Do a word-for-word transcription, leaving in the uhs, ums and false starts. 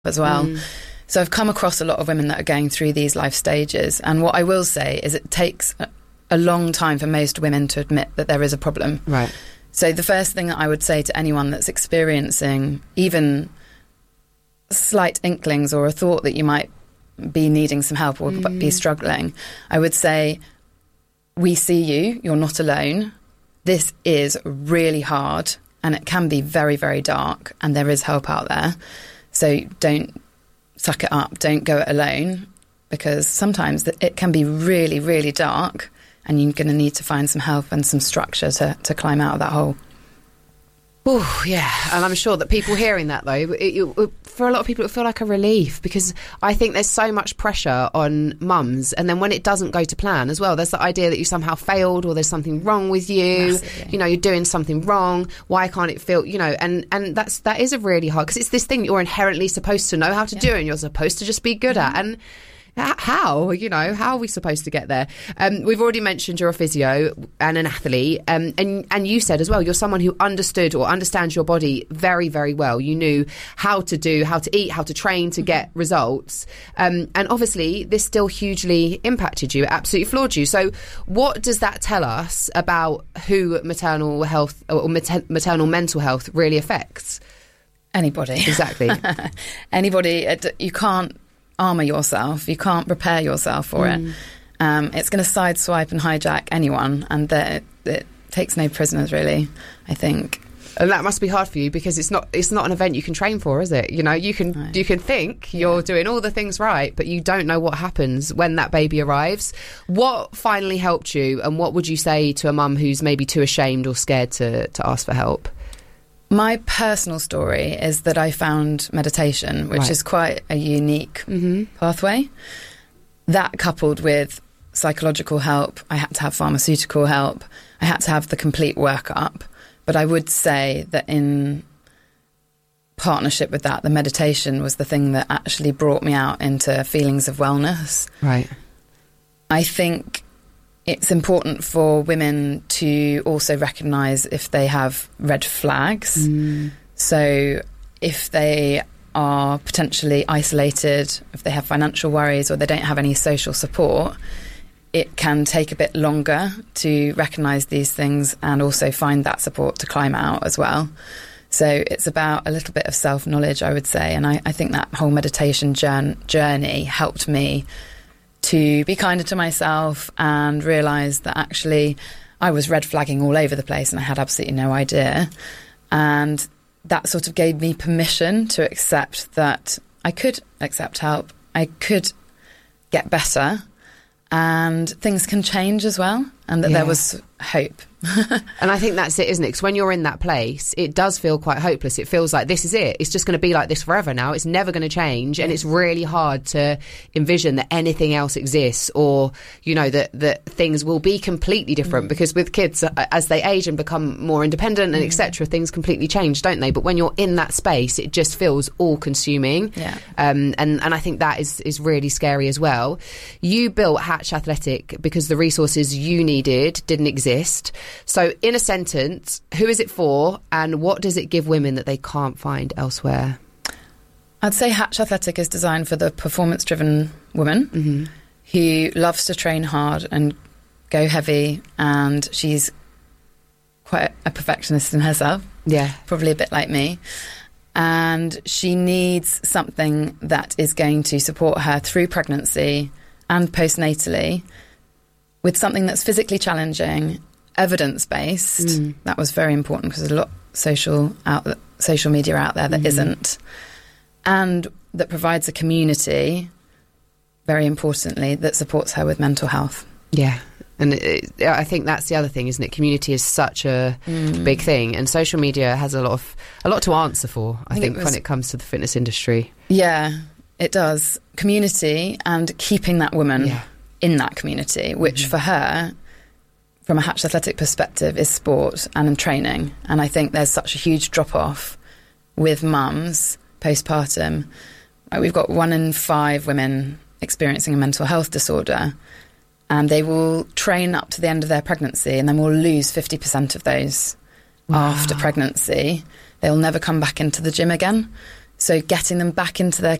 as well. Mm. So I've come across a lot of women that are going through these life stages, and what I will say is it takes a, a long time for most women to admit that there is a problem. Right. So the first thing that I would say to anyone that's experiencing even slight inklings or a thought that you might be needing some help or Mm. be struggling, I would say, we see you, you're not alone. This is really hard and it can be very, very dark, and there is help out there. So don't suck it up, don't go it alone, because sometimes it can be really, really dark and you're going to need to find some help and some structure to, to climb out of that hole. Oh, yeah. And I'm sure that people hearing that, though, it, it, for a lot of people, it will feel like a relief, because I think there's so much pressure on mums. And then when it doesn't go to plan as well, there's the idea that you somehow failed or there's something wrong with you. Massively. You know, you're doing something wrong. Why can't it feel, you know, and, and that's, that is a really hard, because it's this thing you're inherently supposed to know how to Yeah. do and you're supposed to just be good Mm-hmm. at. And how, you know, how are we supposed to get there? Um, we've already mentioned you're a physio and an athlete, um, and and you said as well you're someone who understood or understands your body very, very well. You knew how to do, how to eat, how to train to get results, um, and obviously this still hugely impacted you, it absolutely floored you. So what does that tell us about who maternal health or mater- maternal mental health really affects? Anybody. Exactly. Anybody. It, you can't armour yourself, you can't prepare yourself for Mm. it. Um, it's going to sideswipe and hijack anyone, and that it, it takes no prisoners, really, I think. And that must be hard for you, because it's not it's not an event you can train for, is it? You know, you can No. you can think you're doing all the things right, but you don't know what happens when that baby arrives. What finally helped you, and what would you say to a mum who's maybe too ashamed or scared to, to ask for help? My personal story is that I found meditation, which Right. is quite a unique Mm-hmm. pathway. That coupled with psychological help, I had to have pharmaceutical help, I had to have the complete workup. But I would say that in partnership with that, the meditation was the thing that actually brought me out into feelings of wellness. Right. I think it's important for women to also recognise if they have red flags. Mm. So if they are potentially isolated, if they have financial worries or they don't have any social support, it can take a bit longer to recognise these things and also find that support to climb out as well. So it's about a little bit of self-knowledge, I would say. And I, I think that whole meditation jour- journey helped me to be kinder to myself and realise that actually I was red flagging all over the place and I had absolutely no idea. And that sort of gave me permission to accept that I could accept help, I could get better, and things can change as well, and that Yeah. there was hope. And I think that's it, isn't it? Because when you're in that place, it does feel quite hopeless. It feels like this is it. It's just going to be like this forever now. It's never going to change. And it's really hard to envision that anything else exists, or, you know, that, that things will be completely different. Mm. Because with kids, as they age and become more independent and mm. et cetera, things completely change, don't they? But when you're in that space, it just feels all consuming. Yeah. Um, and, and I think that is, is really scary as well. You built Hatch Athletic because the resources you needed didn't exist. So in a sentence, who is it for and what does it give women that they can't find elsewhere? I'd say Hatch Athletic is designed for the performance-driven woman Mm-hmm. who loves to train hard and go heavy, and she's quite a perfectionist in herself, Yeah. probably a bit like me. And she needs something that is going to support her through pregnancy and postnatally with something that's physically challenging, evidence-based. Mm. That was very important because there's a lot of social, out, social media out there that Mm. isn't. And that provides a community, very importantly, that supports her with mental health. Yeah. And it, it, I think that's the other thing, isn't it? Community is such a Mm. big thing, and social media has a lot of a lot to answer for, I, I think think, it was- when it comes to the fitness industry. Yeah, it does. Community and keeping that woman Yeah. in that community, which Mhm. for her, from a Hatch Athletic perspective, is sport and in training. And I think there's such a huge drop-off with mums postpartum. Like, we've got one in five women experiencing a mental health disorder, and they will train up to the end of their pregnancy, and then we'll lose fifty percent of those Wow. after pregnancy. They'll never come back into the gym again. So getting them back into their